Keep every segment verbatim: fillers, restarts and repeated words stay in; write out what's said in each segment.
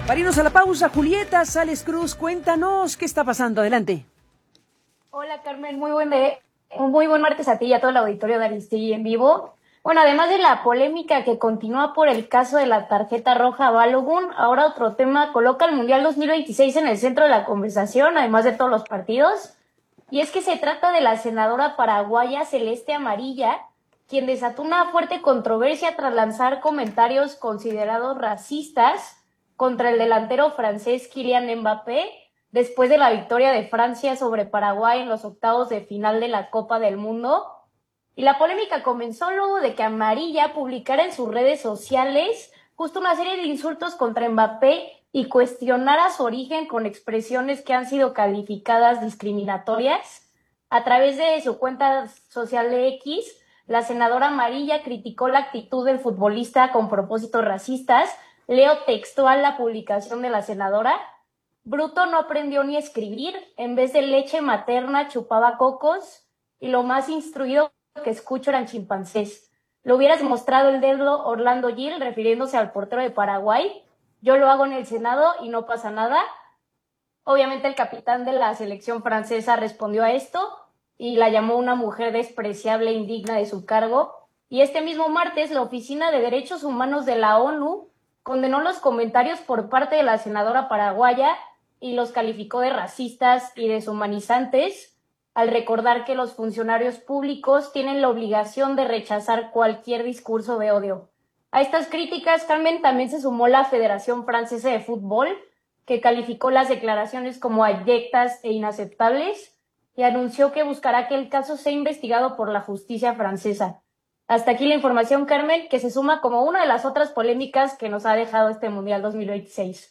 Para irnos a la pausa, Julieta Sales Cruz, cuéntanos qué está pasando. Adelante. Hola, Carmen, muy buen, de, muy buen martes a ti y a todo el auditorio de Aristegui en vivo. Bueno, además de la polémica que continúa por el caso de la tarjeta roja a Balogun, ahora otro tema coloca el Mundial dos mil veintiséis en el centro de la conversación, además de todos los partidos. Y es que se trata de la senadora paraguaya Celeste Amarilla, quien desató una fuerte controversia tras lanzar comentarios considerados racistas contra el delantero francés Kylian Mbappé, después de la victoria de Francia sobre Paraguay en los octavos de final de la Copa del Mundo. Y la polémica comenzó luego de que Amarilla publicara en sus redes sociales justo una serie de insultos contra Mbappé y cuestionara su origen con expresiones que han sido calificadas discriminatorias. A través de su cuenta social de X, la senadora Amarilla criticó la actitud del futbolista con propósitos racistas. Leo textual la publicación de la senadora. Bruto no aprendió ni a escribir, en vez de leche materna chupaba cocos, y lo más instruido que escucho eran chimpancés. Le hubieras mostrado el dedo Orlando Gil, refiriéndose al portero de Paraguay. Yo lo hago en el Senado y no pasa nada. Obviamente el capitán de la selección francesa respondió a esto y la llamó una mujer despreciable e indigna de su cargo. Y este mismo martes la Oficina de Derechos Humanos de la ONU condenó los comentarios por parte de la senadora paraguaya y los calificó de racistas y deshumanizantes, al recordar que los funcionarios públicos tienen la obligación de rechazar cualquier discurso de odio. A estas críticas, Carmen, también se sumó la Federación Francesa de Fútbol, que calificó las declaraciones como abyectas e inaceptables y anunció que buscará que el caso sea investigado por la justicia francesa. Hasta aquí la información, Carmen, que se suma como una de las otras polémicas que nos ha dejado este Mundial dos mil veintiséis.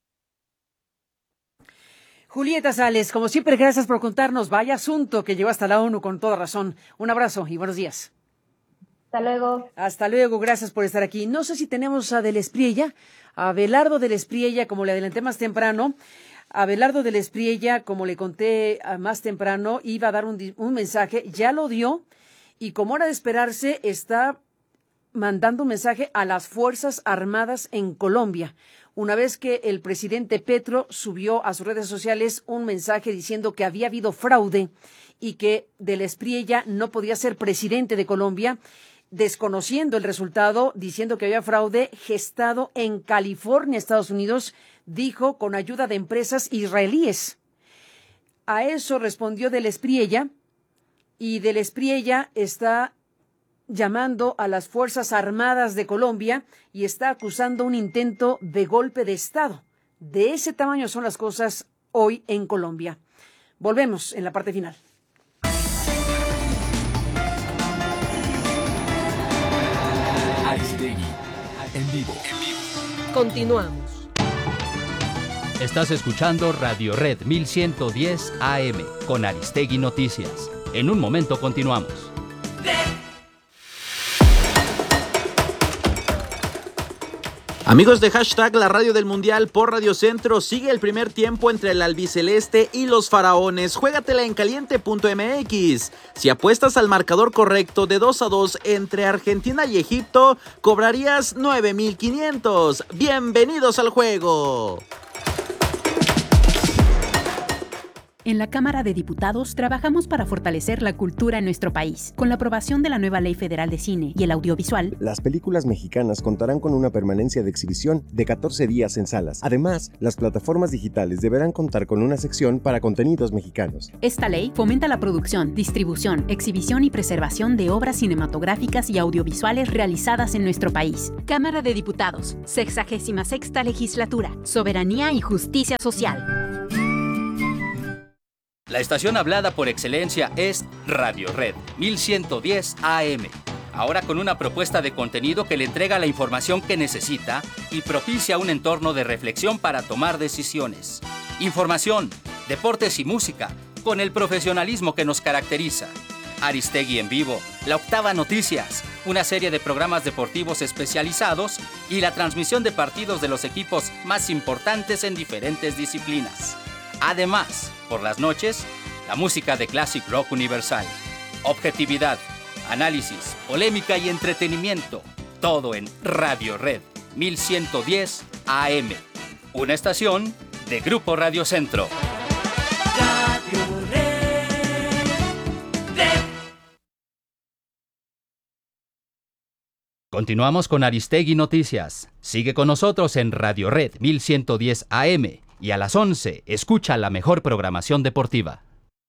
Julieta Sales, como siempre, gracias por contarnos. Vaya asunto que llegó hasta la ONU con toda razón. Un abrazo y buenos días. Hasta luego. Hasta luego, gracias por estar aquí. No sé si tenemos a Del Espriella, a Abelardo Del Espriella, como le adelanté más temprano. Abelardo Del Espriella, como le conté más temprano, iba a dar un, un mensaje, ya lo dio, y como era de esperarse, está mandando un mensaje a las Fuerzas Armadas en Colombia. Una vez que el presidente Petro subió a sus redes sociales un mensaje diciendo que había habido fraude y que Del Espriella no podía ser presidente de Colombia, desconociendo el resultado, diciendo que había fraude gestado en California, Estados Unidos, dijo con ayuda de empresas israelíes. A eso respondió Del Espriella, y Del Espriella está llamando a las Fuerzas Armadas de Colombia y está acusando un intento de golpe de Estado. De ese tamaño son las cosas hoy en Colombia. Volvemos en la parte final. Aristegui, en vivo. En vivo. Continuamos. Estás escuchando Radio Red mil ciento diez A M con Aristegui Noticias. En un momento continuamos. Amigos de Hashtag La Radio del Mundial por Radio Centro, sigue el primer tiempo entre el albiceleste y los faraones. Juégatela en caliente punto m x. Si apuestas al marcador correcto de dos a dos entre Argentina y Egipto, cobrarías nueve mil quinientos. ¡Bienvenidos al juego! En la Cámara de Diputados trabajamos para fortalecer la cultura en nuestro país. Con la aprobación de la nueva Ley Federal de Cine y el Audiovisual, las películas mexicanas contarán con una permanencia de exhibición de catorce días en salas. Además, las plataformas digitales deberán contar con una sección para contenidos mexicanos. Esta ley fomenta la producción, distribución, exhibición y preservación de obras cinematográficas y audiovisuales realizadas en nuestro país. Cámara de Diputados, sexagésima sexta Legislatura, Soberanía y Justicia Social. La estación hablada por excelencia es Radio Red mil ciento diez A M. Ahora con una propuesta de contenido que le entrega la información que necesita y propicia un entorno de reflexión para tomar decisiones. Información, deportes y música, con el profesionalismo que nos caracteriza. Aristegui en vivo, La Octava Noticias, una serie de programas deportivos especializados y la transmisión de partidos de los equipos más importantes en diferentes disciplinas. Además, por las noches, la música de Classic Rock Universal. Objetividad, análisis, polémica y entretenimiento. Todo en Radio Red mil ciento diez A M. una estación de Grupo Radio Centro. Continuamos con Aristegui Noticias. Sigue con nosotros en Radio Red mil ciento diez A M y a las once escucha la mejor programación deportiva.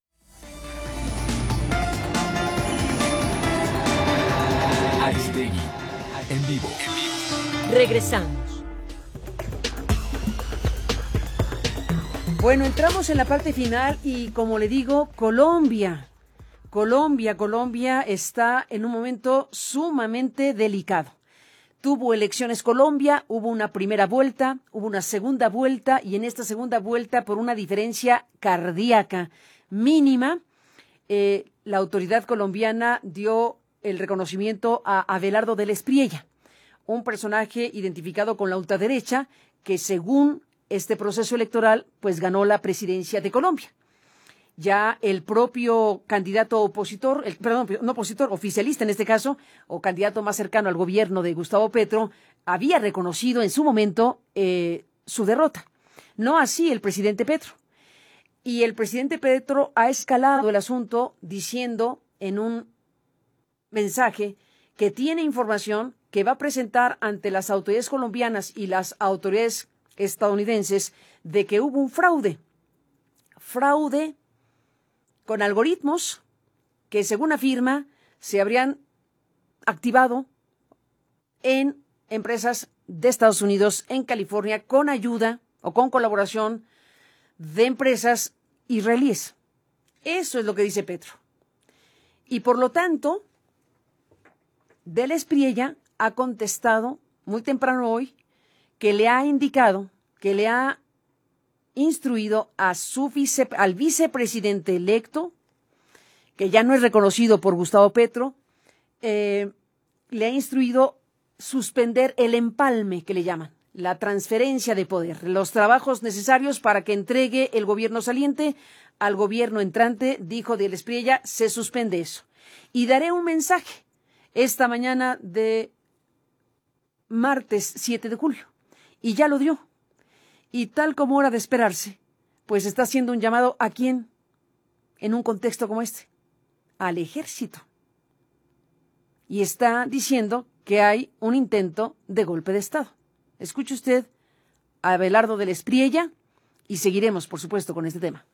Aristegui, en vivo. Regresamos. Bueno, entramos en la parte final y como le digo, Colombia. Colombia, Colombia está en un momento sumamente delicado. Tuvo elecciones Colombia, hubo una primera vuelta, hubo una segunda vuelta y en esta segunda vuelta por una diferencia cardíaca mínima, eh, la autoridad colombiana dio el reconocimiento a Abelardo del Espriella, un personaje identificado con la ultraderecha que según este proceso electoral pues ganó la presidencia de Colombia. Ya el propio candidato opositor, el, perdón, no opositor, oficialista en este caso, o candidato más cercano al gobierno de Gustavo Petro, había reconocido en su momento eh, su derrota. No así el presidente Petro. Y el presidente Petro ha escalado el asunto diciendo en un mensaje que tiene información que va a presentar ante las autoridades colombianas y las autoridades estadounidenses de que hubo un fraude. Fraude con algoritmos que, según afirma, se habrían activado en empresas de Estados Unidos, en California, con ayuda o con colaboración de empresas israelíes. Eso es lo que dice Petro. Y por lo tanto, del Espriella ha contestado muy temprano hoy que le ha indicado, que le ha instruido a su vice, al vicepresidente electo, que ya no es reconocido por Gustavo Petro, eh, le ha instruido suspender el empalme, que le llaman, la transferencia de poder, los trabajos necesarios para que entregue el gobierno saliente al gobierno entrante, dijo del Espriella, se suspende eso. Y daré un mensaje esta mañana de martes siete de julio, y ya lo dio. Y tal como era de esperarse, pues está haciendo un llamado ¿a quién? En un contexto como este, al ejército. Y está diciendo que hay un intento de golpe de Estado. Escuche usted a Abelardo del Espriella y seguiremos, por supuesto, con este tema.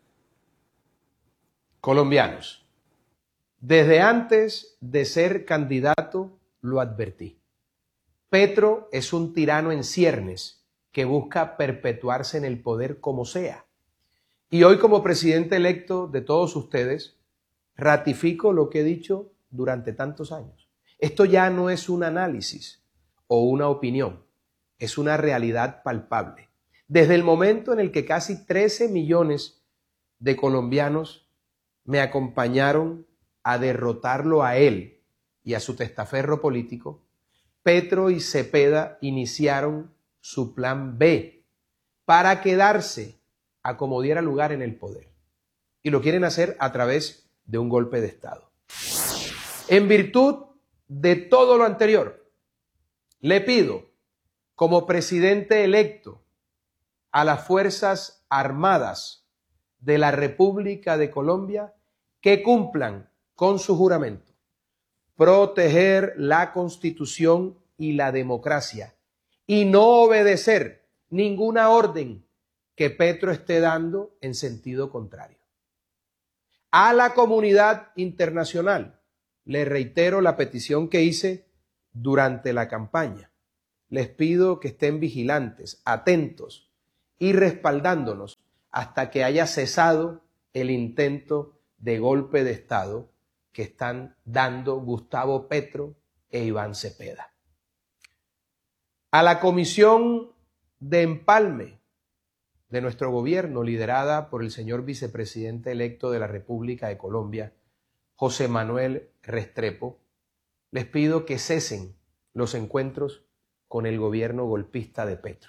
Colombianos, desde antes de ser candidato lo advertí. Petro es un tirano en ciernes que busca perpetuarse en el poder como sea. Y hoy, como presidente electo de todos ustedes, ratifico lo que he dicho durante tantos años. Esto ya no es un análisis o una opinión, es una realidad palpable. Desde el momento en el que casi trece millones de colombianos me acompañaron a derrotarlo a él y a su testaferro político, Petro y Cepeda iniciaron su plan B para quedarse a como diera lugar en el poder. Y lo quieren hacer a través de un golpe de Estado. En virtud de todo lo anterior, le pido, como presidente electo, a las Fuerzas Armadas de la República de Colombia que cumplan con su juramento, proteger la Constitución y la democracia, y no obedecer ninguna orden que Petro esté dando en sentido contrario. A la comunidad internacional le reitero la petición que hice durante la campaña. Les pido que estén vigilantes, atentos y respaldándonos hasta que haya cesado el intento de golpe de Estado que están dando Gustavo Petro e Iván Cepeda. A la comisión de empalme de nuestro gobierno, liderada por el señor vicepresidente electo de la República de Colombia, José Manuel Restrepo, les pido que cesen los encuentros con el gobierno golpista de Petro.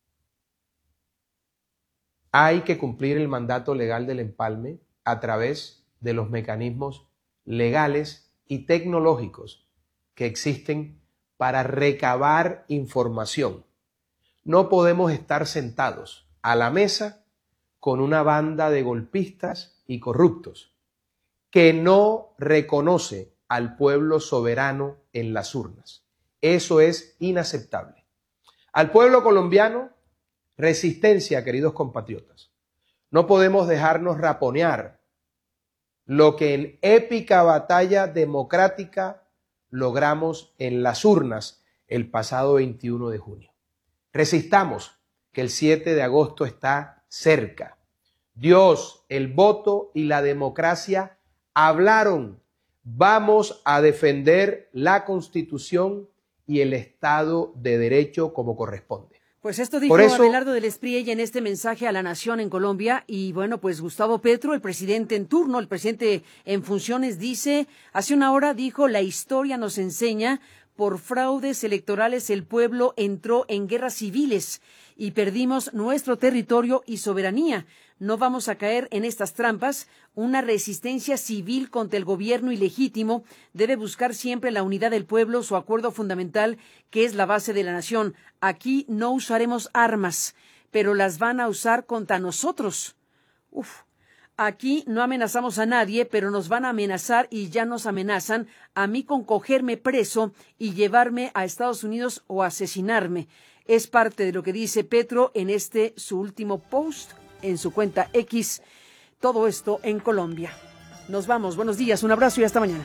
Hay que cumplir el mandato legal del empalme a través de los mecanismos legales y tecnológicos que existen para recabar información. No podemos estar sentados a la mesa con una banda de golpistas y corruptos que no reconoce al pueblo soberano en las urnas. Eso es inaceptable. Al pueblo colombiano, resistencia, queridos compatriotas. No podemos dejarnos raponear lo que en épica batalla democrática logramos en las urnas el pasado veintiuno de junio. Resistamos, que el siete de agosto está cerca. Dios, el voto y la democracia hablaron. Vamos a defender la Constitución y el Estado de Derecho como corresponde. Pues esto dijo eso, Abelardo del Espriella en este mensaje a la nación en Colombia. Y bueno, pues Gustavo Petro, el presidente en turno, el presidente en funciones, dice, hace una hora dijo, la historia nos enseña, por fraudes electorales el pueblo entró en guerras civiles y perdimos nuestro territorio y soberanía. No vamos a caer en estas trampas. Una resistencia civil contra el gobierno ilegítimo debe buscar siempre la unidad del pueblo, su acuerdo fundamental, que es la base de la nación. Aquí no usaremos armas, pero las van a usar contra nosotros. Uf. Aquí no amenazamos a nadie, pero nos van a amenazar y ya nos amenazan a mí con cogerme preso y llevarme a Estados Unidos o asesinarme. Es parte de lo que dice Petro en este su último post en su cuenta X. Todo esto en Colombia. Nos vamos. Buenos días, un abrazo y hasta mañana.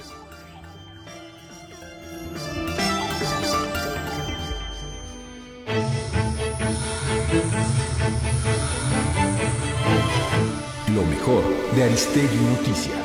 Lo mejor de Aristegui Noticias.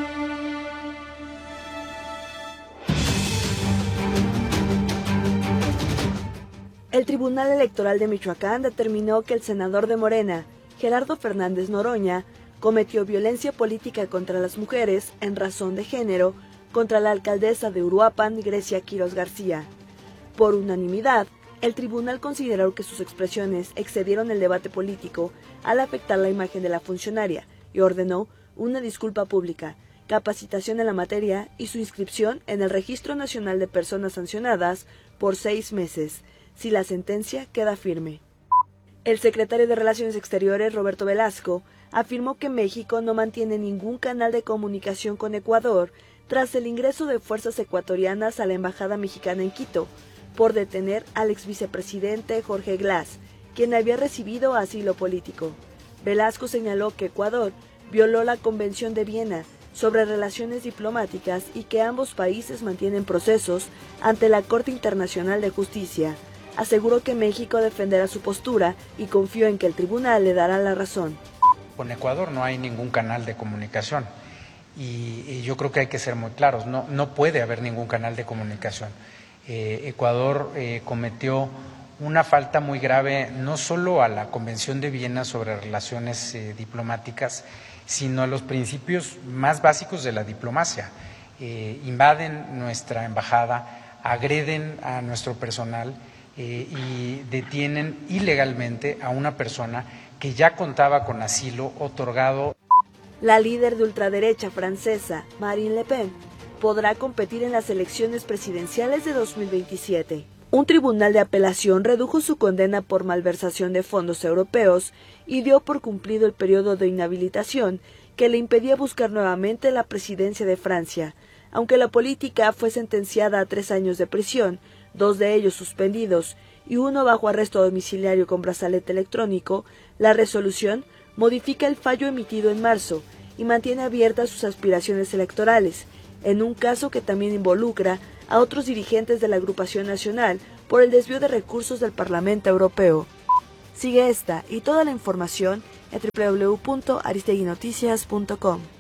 El Tribunal Electoral de Michoacán determinó que el senador de Morena, Gerardo Fernández Noroña, cometió violencia política contra las mujeres en razón de género contra la alcaldesa de Uruapan, Grecia Quirós García. Por unanimidad, el tribunal consideró que sus expresiones excedieron el debate político al afectar la imagen de la funcionaria y ordenó una disculpa pública, capacitación en la materia y su inscripción en el Registro Nacional de Personas Sancionadas por seis meses, si la sentencia queda firme. El secretario de Relaciones Exteriores, Roberto Velasco, afirmó que México no mantiene ningún canal de comunicación con Ecuador tras el ingreso de fuerzas ecuatorianas a la Embajada Mexicana en Quito, por detener al exvicepresidente Jorge Glass, quien había recibido asilo político. Velasco señaló que Ecuador violó la Convención de Viena sobre relaciones diplomáticas y que ambos países mantienen procesos ante la Corte Internacional de Justicia. Aseguró que México defenderá su postura y confió en que el tribunal le dará la razón. Con Ecuador no hay ningún canal de comunicación y, y yo creo que hay que ser muy claros, no, no puede haber ningún canal de comunicación. Eh, Ecuador eh, cometió una falta muy grave no solo a la Convención de Viena sobre relaciones eh, diplomáticas, sino a los principios más básicos de la diplomacia. Eh, invaden nuestra embajada, agreden a nuestro personal eh, y detienen ilegalmente a una persona que ya contaba con asilo otorgado. La líder de ultraderecha francesa, Marine Le Pen, podrá competir en las elecciones presidenciales de dos mil veintisiete. Un tribunal de apelación redujo su condena por malversación de fondos europeos y dio por cumplido el periodo de inhabilitación que le impedía buscar nuevamente la presidencia de Francia. Aunque la política fue sentenciada a tres años de prisión, dos de ellos suspendidos y uno bajo arresto domiciliario con brazalete electrónico, la resolución modifica el fallo emitido en marzo y mantiene abiertas sus aspiraciones electorales, en un caso que también involucra a otros dirigentes de la agrupación nacional por el desvío de recursos del Parlamento Europeo. Sigue esta y toda la información en doble u doble u doble u punto aristegui noticias punto com.